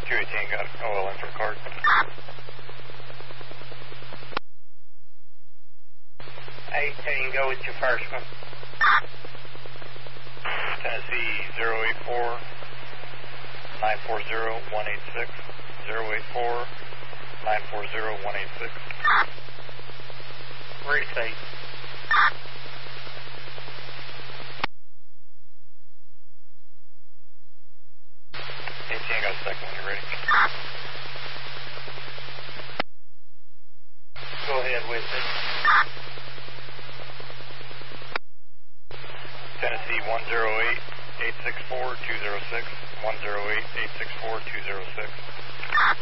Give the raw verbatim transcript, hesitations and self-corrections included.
two eighteen got O L in for card. eighteen, go with your first one. Tennessee zero eight four nine four zero one eight six, zero eight four nine four zero one eight six. Receive. eighteen got a second when you're ready. Go ahead with it. Tennessee one zero eight eight six four two zero six, one zero eight eight six four two zero six.